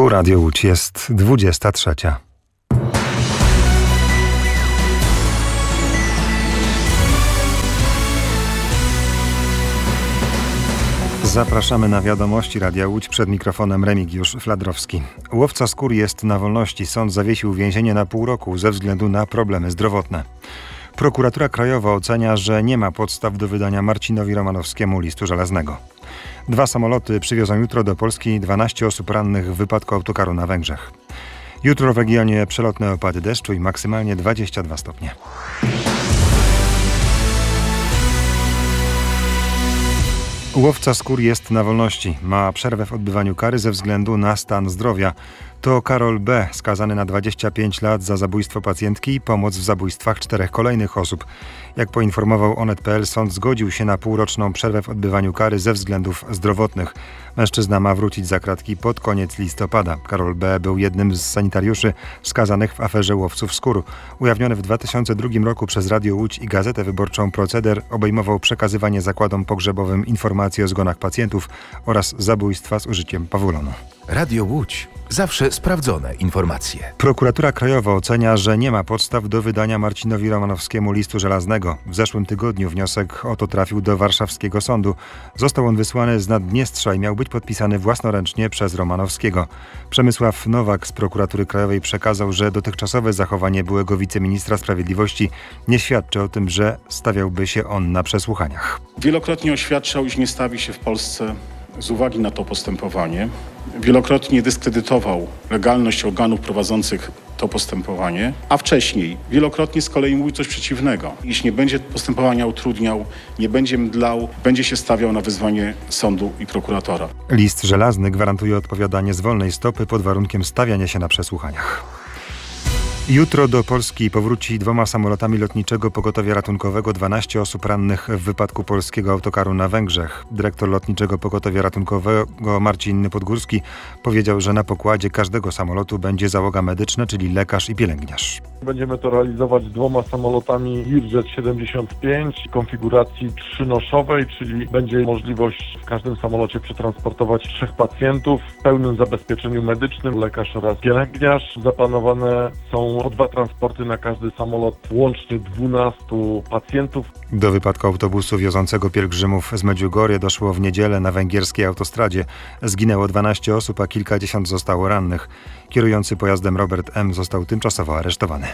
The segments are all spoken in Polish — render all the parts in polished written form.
Tu Radio Łódź, jest 23. Zapraszamy na wiadomości Radia Łódź, przed mikrofonem Remigiusz Fladrowski. Łowca skór jest na wolności. Sąd zawiesił więzienie na pół roku ze względu na problemy zdrowotne. Prokuratura Krajowa ocenia, że nie ma podstaw do wydania Marcinowi Romanowskiemu listu żelaznego. 2 samoloty przywiozą jutro do Polski 12 osób rannych w wypadku autokaru na Węgrzech. Jutro w regionie przelotne opady deszczu i maksymalnie 22 stopnie. Łowca skór jest na wolności. Ma przerwę w odbywaniu kary ze względu na stan zdrowia. To Karol B., skazany na 25 lat za zabójstwo pacjentki i pomoc w zabójstwach 4 kolejnych osób. Jak poinformował Onet.pl, sąd zgodził się na półroczną przerwę w odbywaniu kary ze względów zdrowotnych. Mężczyzna ma wrócić za kratki pod koniec listopada. Karol B. był jednym z sanitariuszy skazanych w aferze łowców skór. Ujawniony w 2002 roku przez Radio Łódź i Gazetę Wyborczą proceder obejmował przekazywanie zakładom pogrzebowym informacji o zgonach pacjentów oraz zabójstwa z użyciem pawulonu. Radio Łódź. Zawsze sprawdzone informacje. Prokuratura Krajowa ocenia, że nie ma podstaw do wydania Marcinowi Romanowskiemu listu żelaznego. W zeszłym tygodniu wniosek o to trafił do warszawskiego sądu. Został on wysłany z Naddniestrza i miał być podpisany własnoręcznie przez Romanowskiego. Przemysław Nowak z Prokuratury Krajowej przekazał, że dotychczasowe zachowanie byłego wiceministra sprawiedliwości nie świadczy o tym, że stawiałby się on na przesłuchaniach. Wielokrotnie oświadczał, iż nie stawi się w Polsce z uwagi na to postępowanie. Wielokrotnie dyskredytował legalność organów prowadzących to postępowanie, a wcześniej wielokrotnie z kolei mówił coś przeciwnego. Iż nie będzie postępowania utrudniał, nie będzie mdlał, będzie się stawiał na wyzwanie sądu i prokuratora. List żelazny gwarantuje odpowiadanie z wolnej stopy pod warunkiem stawiania się na przesłuchaniach. Jutro do Polski powróci 2 samolotami lotniczego pogotowia ratunkowego 12 osób rannych w wypadku polskiego autokaru na Węgrzech. Dyrektor lotniczego pogotowia ratunkowego Marcin Podgórski powiedział, że na pokładzie każdego samolotu będzie załoga medyczna, czyli lekarz i pielęgniarz. Będziemy to realizować 2 samolotami Learjet 75 konfiguracji 3-noszowej, czyli będzie możliwość w każdym samolocie przetransportować 3 pacjentów w pełnym zabezpieczeniu medycznym, lekarz oraz pielęgniarz. Zaplanowane są 2 transporty na każdy samolot, łącznie 12 pacjentów. Do wypadku autobusu wiozącego pielgrzymów z Medjugorje doszło w niedzielę na węgierskiej autostradzie. Zginęło 12 osób, a kilkadziesiąt zostało rannych. Kierujący pojazdem Robert M. został tymczasowo aresztowany.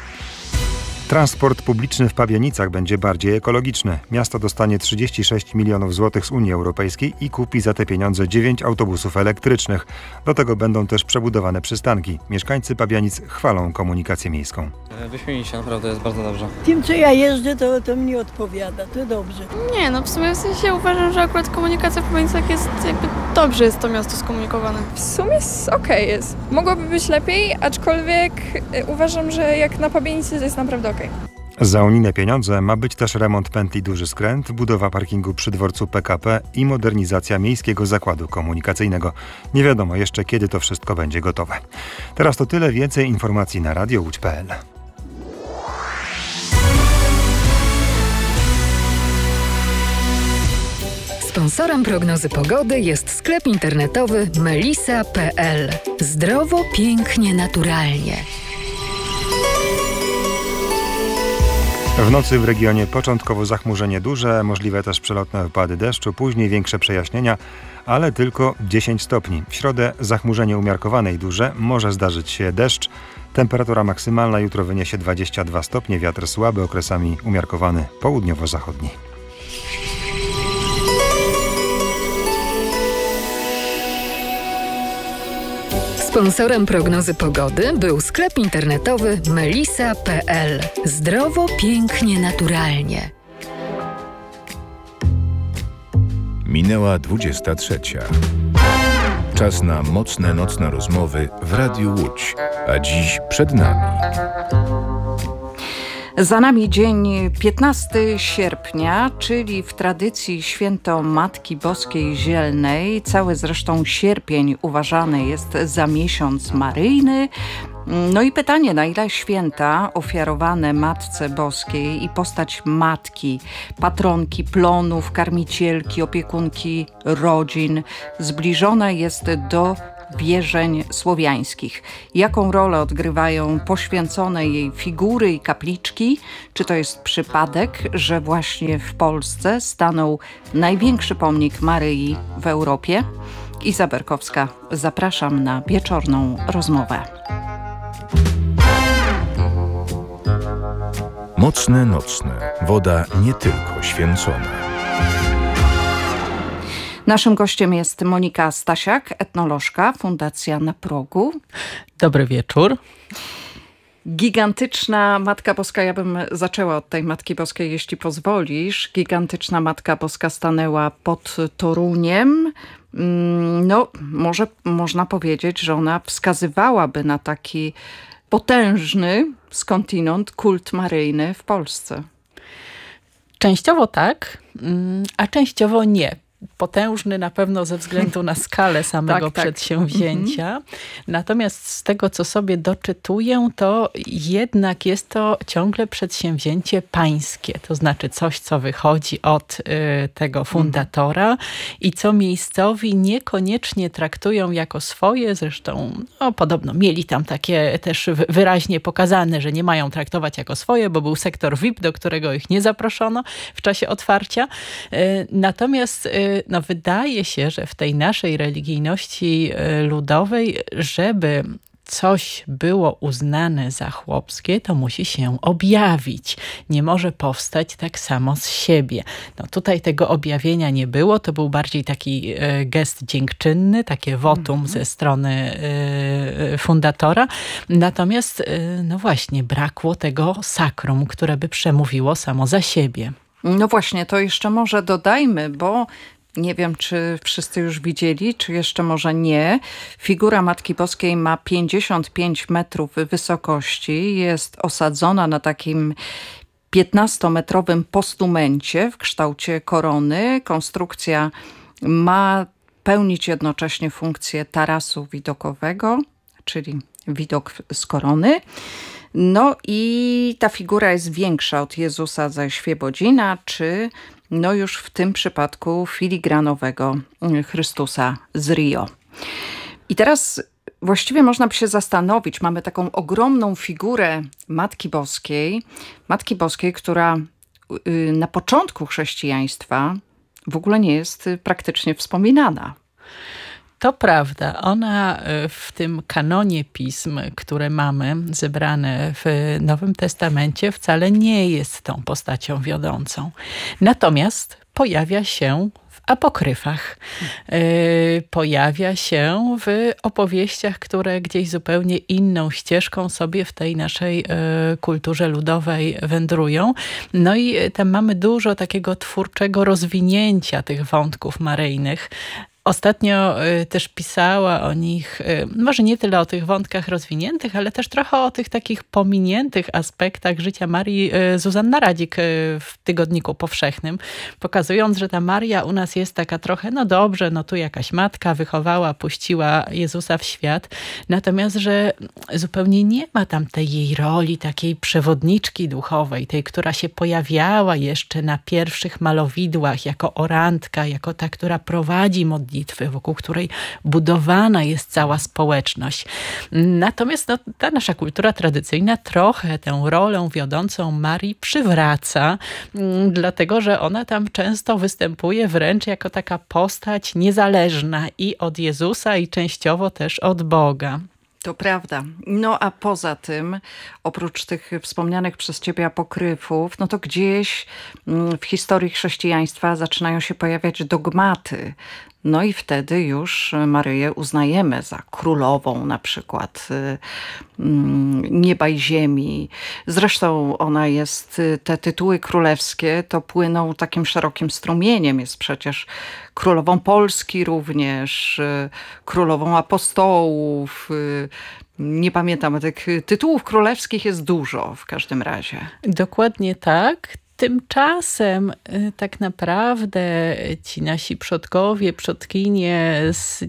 Transport publiczny w Pabianicach będzie bardziej ekologiczny. Miasto dostanie 36 milionów złotych z Unii Europejskiej i kupi za te pieniądze 9 autobusów elektrycznych. Do tego będą też przebudowane przystanki. Mieszkańcy Pabianic chwalą komunikację miejską. Wyśmienicie, naprawdę jest bardzo dobrze. Tym, co ja jeżdżę, to mnie odpowiada, to dobrze. Nie, w sumie w sensie uważam, że akurat komunikacja w Pabianicach jest jakby dobrze jest to miasto skomunikowane. W sumie okej jest. Mogłoby być lepiej, aczkolwiek uważam, że jak na Pabianicy to jest naprawdę okej. Za unijne pieniądze ma być też remont pętli Duży Skręt, budowa parkingu przy dworcu PKP i modernizacja miejskiego zakładu komunikacyjnego. Nie wiadomo jeszcze, kiedy to wszystko będzie gotowe. Teraz to tyle, więcej informacji na radiołódź.pl. Sponsorem prognozy pogody jest sklep internetowy melisa.pl. Zdrowo, pięknie, naturalnie. W nocy w regionie początkowo zachmurzenie duże, możliwe też przelotne opady deszczu, później większe przejaśnienia, ale tylko 10 stopni. W środę zachmurzenie umiarkowane i duże, może zdarzyć się deszcz. Temperatura maksymalna jutro wyniesie 22 stopnie, wiatr słaby, okresami umiarkowany, południowo-zachodni. Sponsorem prognozy pogody był sklep internetowy melisa.pl. Zdrowo, pięknie, naturalnie. Minęła 23. Czas na mocne nocne rozmowy w Radiu Łódź, a dziś przed nami. Za nami dzień 15 sierpnia, czyli w tradycji święto Matki Boskiej Zielnej. Cały zresztą sierpień uważany jest za miesiąc maryjny. No i pytanie, na ile święta ofiarowane Matce Boskiej i postać matki, patronki plonów, karmicielki, opiekunki rodzin zbliżona jest do wierzeń słowiańskich. Jaką rolę odgrywają poświęcone jej figury i kapliczki? Czy to jest przypadek, że właśnie w Polsce stanął największy pomnik Maryi w Europie? Iza Berkowska, zapraszam na wieczorną rozmowę. Mocne nocne. Woda nie tylko święcona. Naszym gościem jest Monika Stasiak, etnolożka, Fundacja Na Progu. Dobry wieczór. Gigantyczna Matka Boska, ja bym zaczęła od tej Matki Boskiej, jeśli pozwolisz. Gigantyczna Matka Boska stanęła pod Toruniem. No, może można powiedzieć, że ona wskazywałaby na taki potężny skądinąd kult maryjny w Polsce. Częściowo tak, a częściowo nie. Potężny na pewno ze względu na skalę samego przedsięwzięcia. Natomiast z tego, co sobie doczytuję, to jednak jest to ciągle przedsięwzięcie pańskie. To znaczy coś, co wychodzi od tego fundatora i co miejscowi niekoniecznie traktują jako swoje. Zresztą podobno mieli tam takie też wyraźnie pokazane, że nie mają traktować jako swoje, bo był sektor VIP, do którego ich nie zaproszono w czasie otwarcia. Natomiast wydaje się, że w tej naszej religijności ludowej, żeby coś było uznane za chłopskie, to musi się objawić. Nie może powstać tak samo z siebie. No tutaj tego objawienia nie było. To był bardziej taki gest dziękczynny, takie wotum ze strony fundatora. Natomiast no właśnie brakło tego sakrum, które by przemówiło samo za siebie. No właśnie, to jeszcze może dodajmy, bo nie wiem, czy wszyscy już widzieli, czy jeszcze może nie. Figura Matki Boskiej ma 55 metrów wysokości. Jest osadzona na takim 15-metrowym postumencie w kształcie korony. Konstrukcja ma pełnić jednocześnie funkcję tarasu widokowego, czyli widok z korony. No i ta figura jest większa od Jezusa ze Świebodzina, czy no już w tym przypadku filigranowego Chrystusa z Rio. I teraz właściwie można by się zastanowić, mamy taką ogromną figurę Matki Boskiej, która na początku chrześcijaństwa w ogóle nie jest praktycznie wspominana. To prawda. Ona w tym kanonie pism, które mamy zebrane w Nowym Testamencie, wcale nie jest tą postacią wiodącą. Natomiast pojawia się w apokryfach. Pojawia się w opowieściach, które gdzieś zupełnie inną ścieżką sobie w tej naszej kulturze ludowej wędrują. No i tam mamy dużo takiego twórczego rozwinięcia tych wątków maryjnych. Ostatnio też pisała o nich, może nie tyle o tych wątkach rozwiniętych, ale też trochę o tych takich pominiętych aspektach życia Marii Zuzanna Radzik w Tygodniku Powszechnym, pokazując, że ta Maria u nas jest taka trochę, no dobrze, no tu jakaś matka wychowała, puściła Jezusa w świat, natomiast, że zupełnie nie ma tam tej jej roli takiej przewodniczki duchowej, tej, która się pojawiała jeszcze na pierwszych malowidłach jako orantka, jako ta, która prowadzi modlitwę, wokół której budowana jest cała społeczność. Natomiast ta nasza kultura tradycyjna trochę tę rolę wiodącą Marii przywraca, dlatego że ona tam często występuje wręcz jako taka postać niezależna i od Jezusa, i częściowo też od Boga. To prawda. No a poza tym, oprócz tych wspomnianych przez ciebie apokryfów, no to gdzieś w historii chrześcijaństwa zaczynają się pojawiać dogmaty. No i wtedy już Maryję uznajemy za królową na przykład nieba i ziemi. Zresztą ona jest, te tytuły królewskie to płyną takim szerokim strumieniem. Jest przecież królową Polski również, królową apostołów. Nie pamiętam, tych tytułów królewskich jest dużo w każdym razie. Dokładnie tak. Tymczasem tak naprawdę ci nasi przodkowie, przodkinie z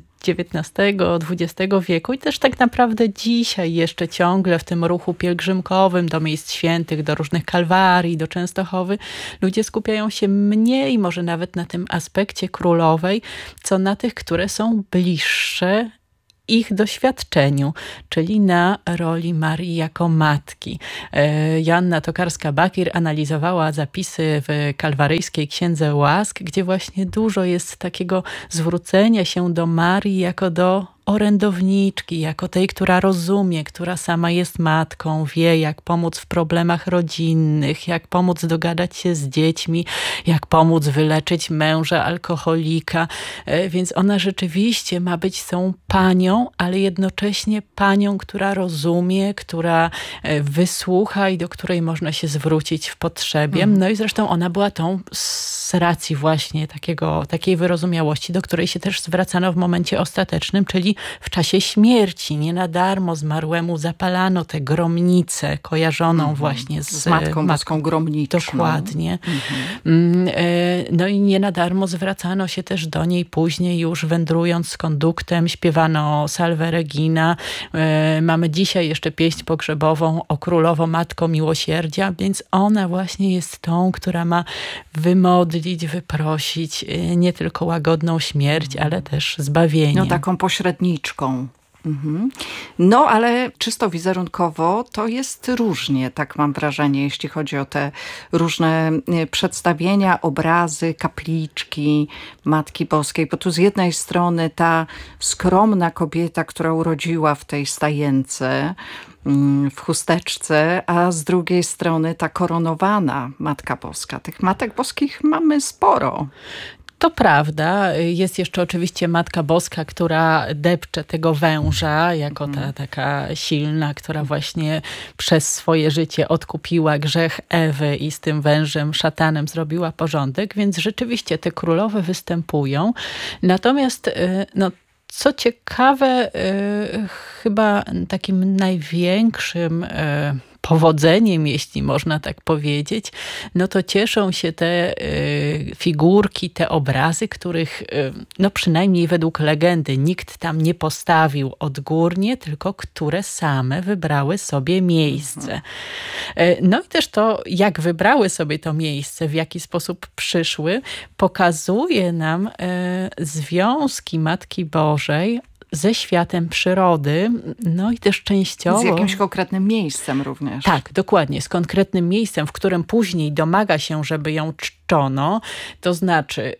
XIX-XX wieku i też tak naprawdę dzisiaj jeszcze ciągle w tym ruchu pielgrzymkowym do miejsc świętych, do różnych kalwarii, do Częstochowy, ludzie skupiają się mniej może nawet na tym aspekcie królowej, co na tych, które są bliższe ich doświadczeniu, czyli na roli Marii jako matki. Joanna Tokarska-Bakir analizowała zapisy w kalwaryjskiej Księdze Łask, gdzie właśnie dużo jest takiego zwrócenia się do Marii jako do orędowniczki, jako tej, która rozumie, która sama jest matką, wie jak pomóc w problemach rodzinnych, jak pomóc dogadać się z dziećmi, jak pomóc wyleczyć męża alkoholika. Więc ona rzeczywiście ma być tą panią, ale jednocześnie panią, która rozumie, która wysłucha i do której można się zwrócić w potrzebie. No i zresztą ona była tą z racji właśnie takiej wyrozumiałości, do której się też zwracano w momencie ostatecznym, czyli w czasie śmierci. Nie na darmo zmarłemu zapalano tę gromnicę kojarzoną właśnie z Matką Boską gromniczną. Dokładnie. No i nie na darmo zwracano się też do niej później, już wędrując z konduktem, śpiewano Salve Regina. Mamy dzisiaj jeszcze pieśń pogrzebową o Królowo Matko Miłosierdzia, więc ona właśnie jest tą, która ma wymodlić, wyprosić nie tylko łagodną śmierć, ale też zbawienie. No taką pośredniczką. No, ale czysto wizerunkowo to jest różnie, tak mam wrażenie, jeśli chodzi o te różne przedstawienia, obrazy, kapliczki Matki Boskiej, bo tu z jednej strony ta skromna kobieta, która urodziła w tej stajence, w chusteczce, a z drugiej strony ta koronowana Matka Boska. Tych Matek Boskich mamy sporo. To prawda. Jest jeszcze oczywiście Matka Boska, która depcze tego węża, jako ta taka silna, która właśnie przez swoje życie odkupiła grzech Ewy i z tym wężem, szatanem zrobiła porządek, więc rzeczywiście te królowe występują. Natomiast co ciekawe, chyba takim największym powodzeniem, jeśli można tak powiedzieć, no to cieszą się te figurki, te obrazy, których no przynajmniej według legendy nikt tam nie postawił odgórnie, tylko które same wybrały sobie miejsce. No i też to, jak wybrały sobie to miejsce, w jaki sposób przyszły, pokazuje nam związki Matki Bożej ze światem przyrody, no i też częściowo... Z jakimś konkretnym miejscem również. Tak, dokładnie, z konkretnym miejscem, w którym później domaga się, żeby ją czczono, to znaczy...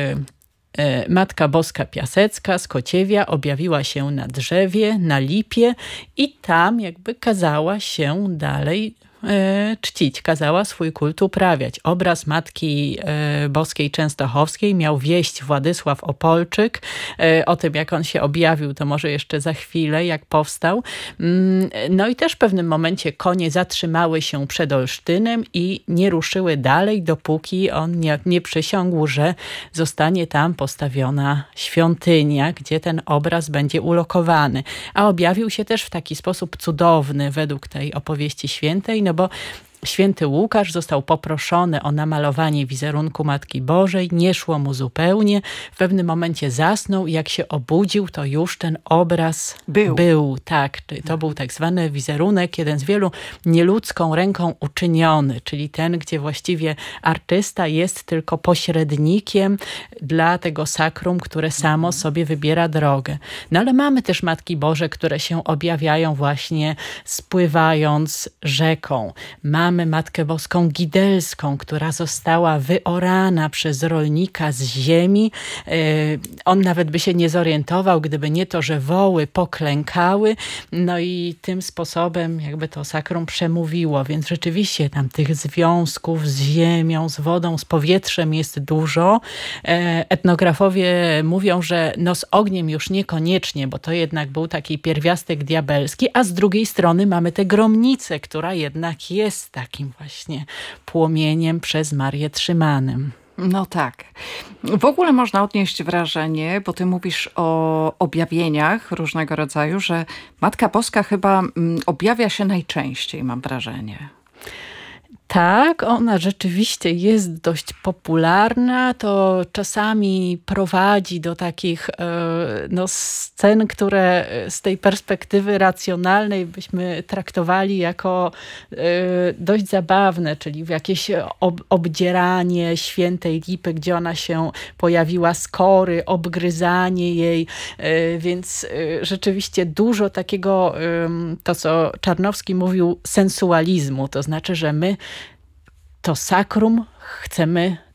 Matka Boska Piasecka z Kociewia objawiła się na drzewie, na lipie i tam jakby kazała się dalej czcić, kazała swój kult uprawiać. Obraz Matki Boskiej Częstochowskiej miał wieść Władysław Opolczyk. O tym, jak on się objawił, to może jeszcze za chwilę, jak powstał. No i też w pewnym momencie konie zatrzymały się przed Olsztynem i nie ruszyły dalej, dopóki on nie przysiągł, że zostanie tam postawiona świątynia, gdzie ten obraz będzie ulokowany. A objawił się też w taki sposób cudowny według tej opowieści świętej, no bo święty Łukasz został poproszony o namalowanie wizerunku Matki Bożej, nie szło mu zupełnie. W pewnym momencie zasnął i jak się obudził, to już ten obraz był. Tak, to był tak zwany wizerunek, jeden z wielu nieludzką ręką uczyniony, czyli ten, gdzie właściwie artysta jest tylko pośrednikiem dla tego sakrum, które samo sobie wybiera drogę. No ale mamy też Matki Boże, które się objawiają właśnie spływając rzeką. Mamy Matkę Boską Gidelską, która została wyorana przez rolnika z ziemi. On nawet by się nie zorientował, gdyby nie to, że woły poklękały. No i tym sposobem jakby to sakrum przemówiło. Więc rzeczywiście tam tych związków z ziemią, z wodą, z powietrzem jest dużo. Etnografowie mówią, że no z ogniem już niekoniecznie, bo to jednak był taki pierwiastek diabelski, a z drugiej strony mamy tę gromnicę, która jednak jest takim właśnie płomieniem przez Marię trzymanym. No tak. W ogóle można odnieść wrażenie, bo ty mówisz o objawieniach różnego rodzaju, że Matka Boska chyba objawia się najczęściej, mam wrażenie. Tak, ona rzeczywiście jest dość popularna. To czasami prowadzi do takich scen, które z tej perspektywy racjonalnej byśmy traktowali jako dość zabawne, czyli w jakieś obdzieranie świętej Lipy, gdzie ona się pojawiła z kory, obgryzanie jej, więc rzeczywiście dużo takiego, to co Czarnowski mówił, sensualizmu, to znaczy, że my to sakrum chcemy